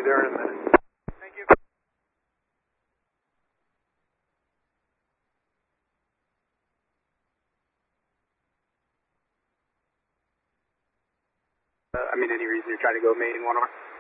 be there in a minute. Thank you. Any reason you're trying to go main 1R?